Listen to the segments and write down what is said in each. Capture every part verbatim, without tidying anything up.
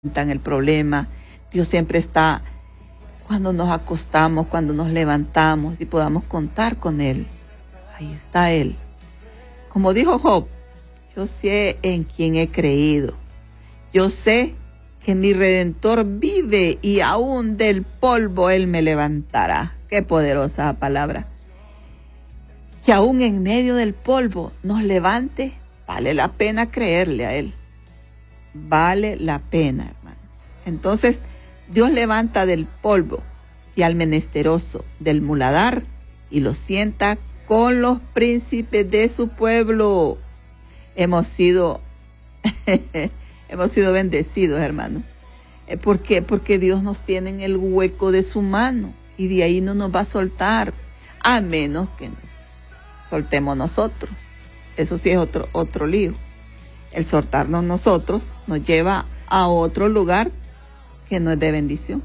el problema. Dios siempre está cuando nos acostamos, cuando nos levantamos y podamos contar con Él. Ahí está Él. Como dijo Job, yo sé en quién he creído. Yo sé que mi Redentor vive y aún del polvo Él me levantará. Qué poderosa palabra. Que aún en medio del polvo nos levante, vale la pena creerle a Él. Vale la pena, hermanos. Entonces, Dios levanta del polvo y al menesteroso del muladar y lo sienta con los príncipes de su pueblo. Hemos sido, hemos sido bendecidos, hermanos. ¿Por qué? Porque Dios nos tiene en el hueco de su mano y de ahí no nos va a soltar, a menos que nos soltemos nosotros. Eso sí es otro, otro lío. El soltarnos nosotros nos lleva a otro lugar que no es de bendición.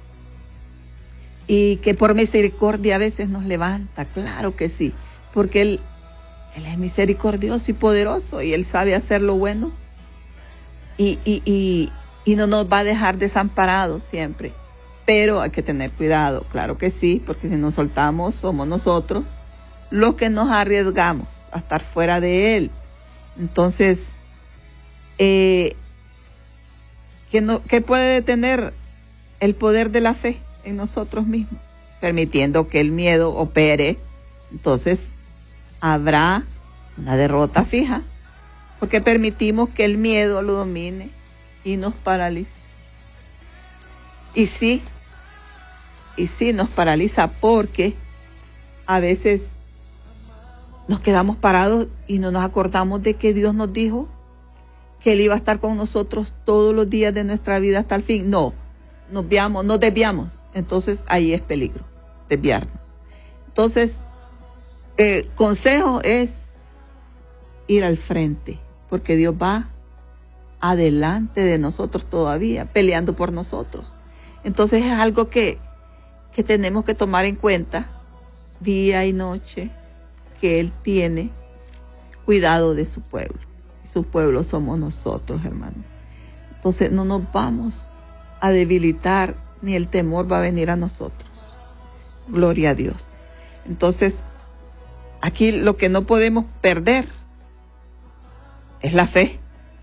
Y que por misericordia a veces nos levanta, claro que sí, porque Él, Él es misericordioso y poderoso y Él sabe hacer lo bueno. Y, y, y, y no nos va a dejar desamparados siempre. Pero hay que tener cuidado, claro que sí, porque si nos soltamos somos nosotros los que nos arriesgamos a estar fuera de Él. Entonces, Eh, que, no, que puede detener el poder de la fe en nosotros mismos, permitiendo que el miedo opere. Entonces habrá una derrota fija, porque permitimos que el miedo lo domine y nos paralice. Y sí, y sí nos paraliza, porque a veces nos quedamos parados y no nos acordamos de que Dios nos dijo que Él iba a estar con nosotros todos los días de nuestra vida hasta el fin. No, nos desviamos, nos desviamos. Entonces ahí es peligro, desviarnos. Entonces, el consejo es ir al frente, porque Dios va adelante de nosotros todavía, peleando por nosotros. Entonces es algo que, que tenemos que tomar en cuenta día y noche, que Él tiene cuidado de su pueblo. Su pueblo somos nosotros, hermanos. Entonces no nos vamos a debilitar, ni el temor va a venir a nosotros. Gloria a Dios. Entonces, aquí lo que no podemos perder es la fe.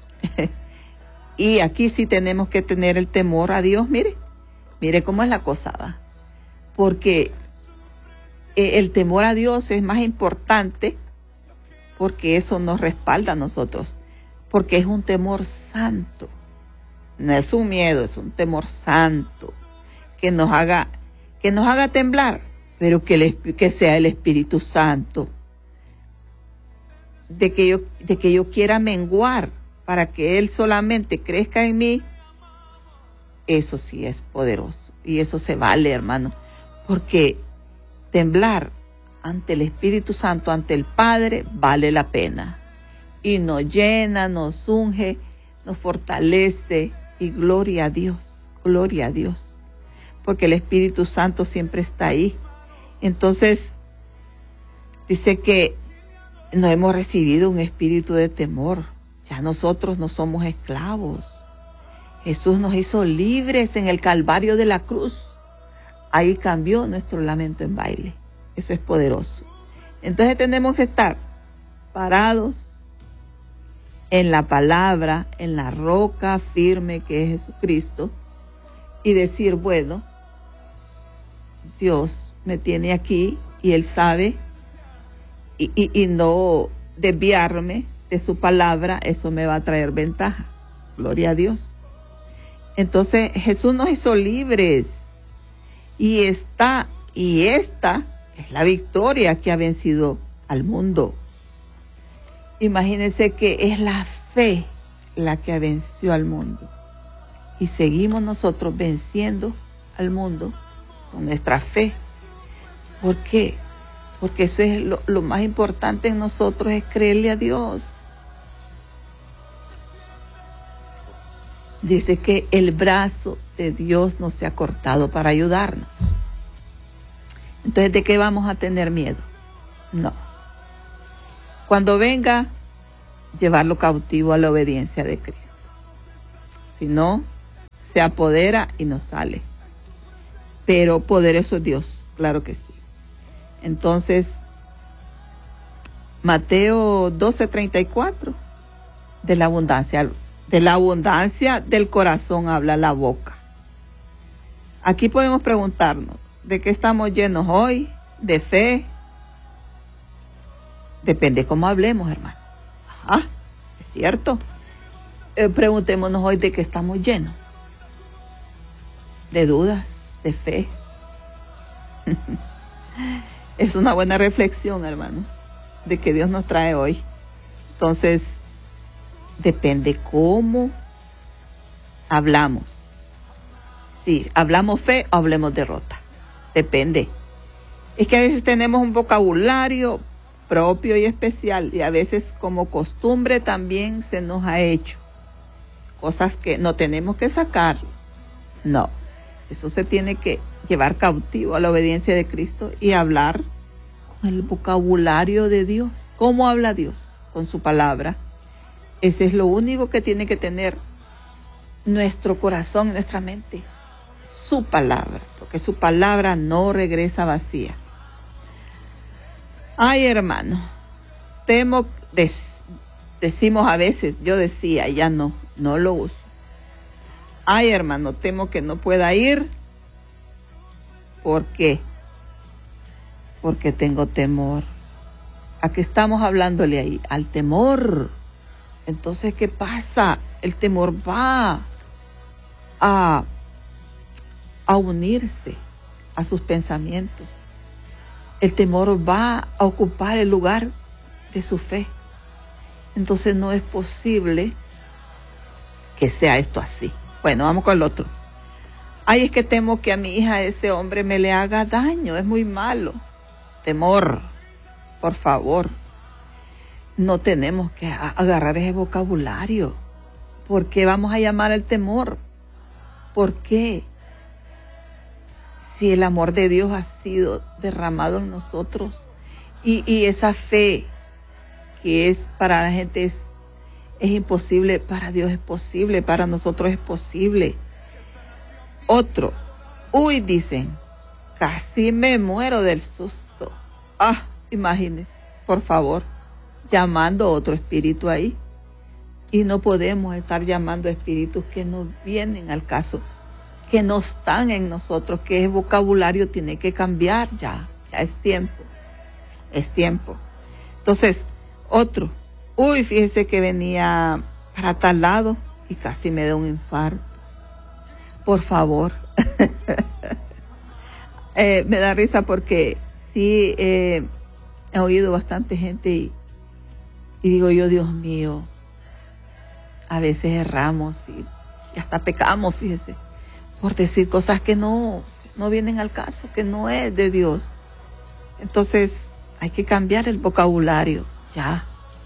Y aquí sí tenemos que tener el temor a Dios. Mire, mire cómo es la cosa, ¿va? Porque el temor a Dios es más importante, porque eso nos respalda a nosotros. Porque es un temor santo. No es un miedo, es un temor santo. Que nos haga, que nos haga temblar, pero que, el, que sea el Espíritu Santo. De que, yo, de que yo quiera menguar para que Él solamente crezca en mí. Eso sí es poderoso. Y eso se vale, hermano. Porque temblar ante el Espíritu Santo, ante el Padre, vale la pena. Y nos llena, nos unge, nos fortalece. Y gloria a Dios, gloria a Dios. Porque el Espíritu Santo siempre está ahí. Entonces, dice que no hemos recibido un espíritu de temor. Ya nosotros no somos esclavos. Jesús nos hizo libres en el Calvario de la cruz. Ahí cambió nuestro lamento en baile. Eso es poderoso. Entonces tenemos que estar parados en la palabra, en la roca firme que es Jesucristo, y decir, bueno, Dios me tiene aquí y Él sabe, y, y, y no desviarme de su palabra, eso me va a traer ventaja. Gloria a Dios. Entonces Jesús nos hizo libres, y esta, y esta es la victoria que ha vencido al mundo. Imagínense que es la fe la que venció al mundo. Y seguimos nosotros venciendo al mundo con nuestra fe. ¿Por qué? Porque eso es lo, lo más importante en nosotros, es creerle a Dios. Dice que el brazo de Dios no se ha cortado para ayudarnos. Entonces, ¿de qué vamos a tener miedo? No. Cuando venga, llevarlo cautivo a la obediencia de Cristo. Si no, se apodera y nos sale. Pero poderoso es Dios, claro que sí. Entonces, Mateo doce treinta y cuatro, de la abundancia, de la abundancia del corazón habla la boca. Aquí podemos preguntarnos, ¿de qué estamos llenos hoy? ¿De fe? Depende cómo hablemos, hermano. Ajá, es cierto. Eh, preguntémonos hoy de qué estamos llenos. De dudas, de fe. Es una buena reflexión, hermanos, de que Dios nos trae hoy. Entonces, depende cómo hablamos. Si hablamos fe o hablemos derrota. Depende. Es que a veces tenemos un vocabulario propio y especial, y a veces como costumbre también se nos ha hecho cosas que no tenemos que sacar. No, eso se tiene que llevar cautivo a la obediencia de Cristo y hablar con el vocabulario de Dios. ¿Cómo habla Dios? Con su palabra. Ese es lo único que tiene que tener nuestro corazón, nuestra mente. Su palabra, porque su palabra no regresa vacía. Ay, hermano, temo, des, decimos a veces, yo decía, ya no, no lo uso. Ay, hermano, temo que no pueda ir. ¿Por qué? Porque tengo temor. ¿A qué estamos hablándole ahí? Al temor. Entonces, ¿qué pasa? El temor va a, a unirse a sus pensamientos. El temor va a ocupar el lugar de su fe. Entonces no es posible que sea esto así. Bueno, vamos con el otro. Ay, es que temo que a mi hija ese hombre me le haga daño. Es muy malo. Temor, por favor. No tenemos que agarrar ese vocabulario. ¿Por qué vamos a llamar al temor? ¿Por qué? Si el amor de Dios ha sido derramado en nosotros y, y esa fe que es para la gente es, es imposible, para Dios es posible, para nosotros es posible. Otro, uy, dicen, casi me muero del susto. Ah, imagínense, por favor, llamando a otro espíritu ahí. Y no podemos estar llamando a espíritus que no vienen al caso, que no están en nosotros, que el vocabulario tiene que cambiar ya, ya es tiempo, es tiempo. Entonces, otro, uy, fíjese que venía para tal lado y casi me da un infarto. Por favor. eh, me da risa porque sí eh, he oído bastante gente y, y digo yo, Dios mío, a veces erramos y, y hasta pecamos, fíjese, por decir cosas que no, no vienen al caso, que no es de Dios. Entonces, hay que cambiar el vocabulario, ya.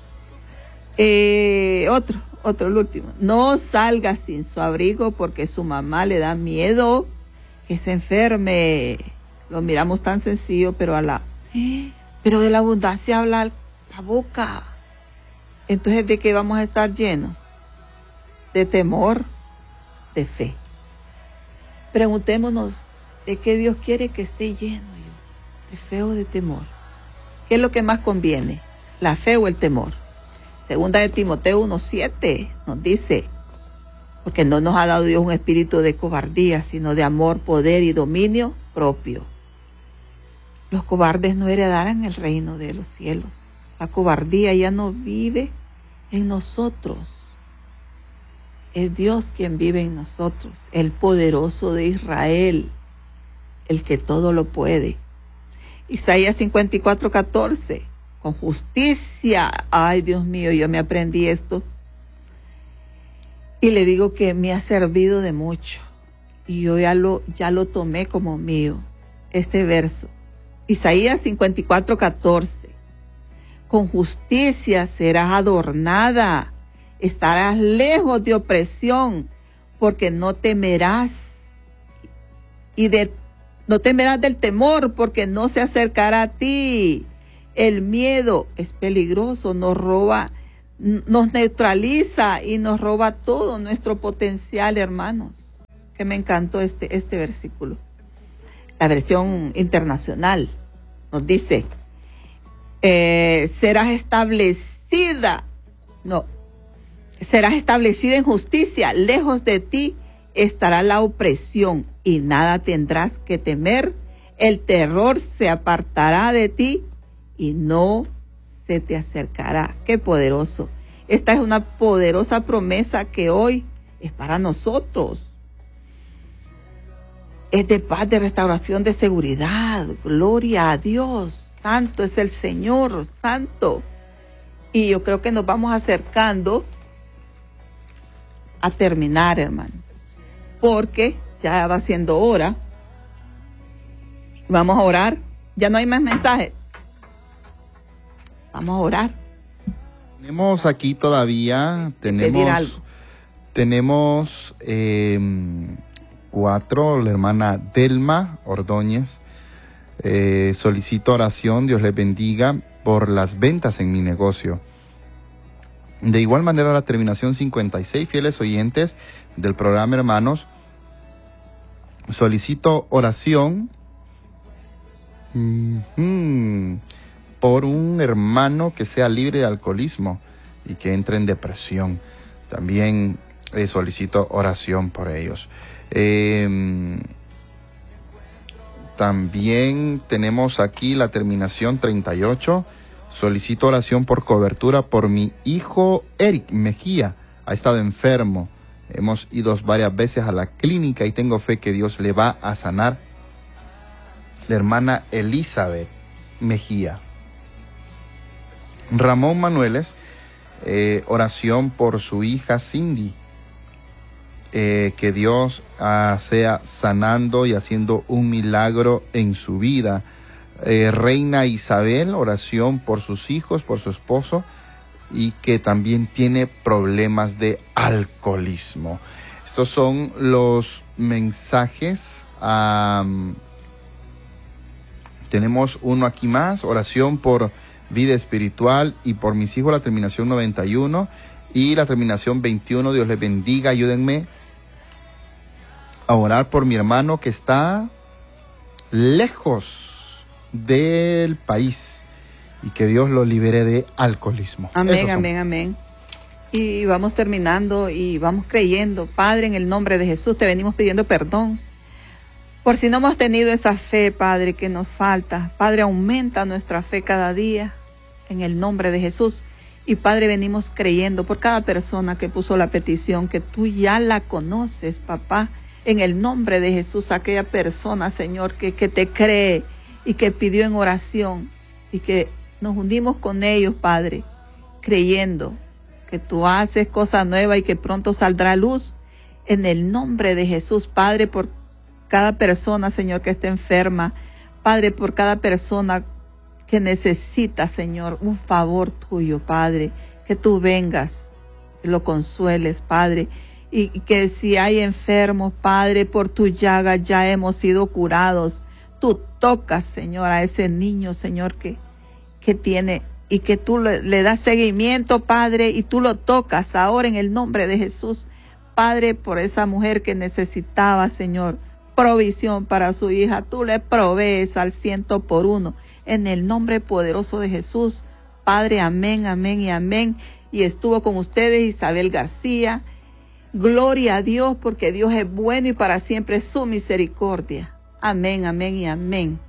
Eh, otro, otro, el último. No salga sin su abrigo porque su mamá le da miedo que se enferme. Lo miramos tan sencillo, pero a la, pero de la abundancia habla la boca. Entonces, ¿de qué vamos a estar llenos? De temor, de fe. Preguntémonos de qué Dios quiere que esté lleno yo, de fe o de temor. ¿Qué es lo que más conviene? ¿La fe o el temor? Segunda de Timoteo uno siete nos dice, porque no nos ha dado Dios un espíritu de cobardía, sino de amor, poder y dominio propio. Los cobardes no heredarán el reino de los cielos. La cobardía ya no vive en nosotros. Es Dios quien vive en nosotros, el poderoso de Israel, el que todo lo puede. Isaías cincuenta y cuatro catorce, con justicia, ay Dios mío, yo me aprendí esto y le digo que me ha servido de mucho y yo ya lo, ya lo tomé como mío, este verso. Isaías cincuenta y cuatro catorce, con justicia serás adornada, estarás lejos de opresión, porque no temerás y de no temerás del temor, porque no se acercará a ti. El miedo es peligroso, nos roba, nos neutraliza y nos roba todo nuestro potencial, hermanos. que me encantó este, este versículo. La versión internacional nos dice, eh, serás establecida, no, serás establecida en justicia, lejos de ti estará la opresión y nada tendrás que temer, el terror se apartará de ti y no se te acercará. Qué poderoso. Esta es una poderosa promesa que hoy es para nosotros. Es de paz, de restauración, de seguridad. Gloria a Dios. Santo es el Señor, santo. Y yo creo que nos vamos acercando a terminar, hermanos, porque ya va siendo hora. Vamos a orar. Ya no hay más mensajes. Vamos a orar. Tenemos aquí todavía, tenemos, tenemos eh, cuatro, la hermana Delma Ordóñez, eh, solicito oración, Dios les bendiga, por las ventas en mi negocio. De igual manera, la terminación cincuenta y seis, fieles oyentes del programa, hermanos, solicito oración mm-hmm, por un hermano que sea libre de alcoholismo y que entre en depresión. También eh, solicito oración por ellos. Eh, también tenemos aquí la terminación treinta y ocho. Solicito oración por cobertura por mi hijo Eric Mejía. Ha estado enfermo. Hemos ido varias veces a la clínica y tengo fe que Dios le va a sanar. La hermana Elizabeth Mejía. Ramón Manueles, eh, oración por su hija Cindy. Eh, que Dios uh, sea sanando y haciendo un milagro en su vida. Eh, Reina Isabel, oración por sus hijos, por su esposo, y que también tiene problemas de alcoholismo. Estos son los mensajes. Um, tenemos uno aquí más, oración por vida espiritual y por mis hijos, la terminación noventa y uno y la terminación veintiuno. Dios les bendiga, ayúdenme a orar por mi hermano que está lejos del país y que Dios lo libere de alcoholismo. Amén, amén, amén. Y vamos terminando y vamos creyendo. Padre, en el nombre de Jesús te venimos pidiendo perdón por si no hemos tenido esa fe, Padre, que nos falta. Padre, aumenta nuestra fe cada día en el nombre de Jesús. Y Padre, venimos creyendo por cada persona que puso la petición, que tú ya la conoces, papá. En el nombre de Jesús, aquella persona, Señor, que, que te cree y que pidió en oración y que nos unimos con ellos, Padre, creyendo que tú haces cosa nueva y que pronto saldrá luz. En el nombre de Jesús, Padre, por cada persona, Señor, que esté enferma, Padre, por cada persona que necesita, Señor, un favor tuyo, Padre, que tú vengas, que lo consueles, Padre. Y que si hay enfermos, Padre, por tu llaga ya hemos sido curados. Tú tocas, Señor, a ese niño, Señor, que, que tiene, y que tú le, le das seguimiento, Padre, y tú lo tocas ahora en el nombre de Jesús. Padre, por esa mujer que necesitaba, Señor, provisión para su hija, tú le provees al ciento por uno. En el nombre poderoso de Jesús, Padre, amén, amén y amén. Y estuvo con ustedes Isabel García. Gloria a Dios, porque Dios es bueno y para siempre su misericordia. Amén, amén y amén.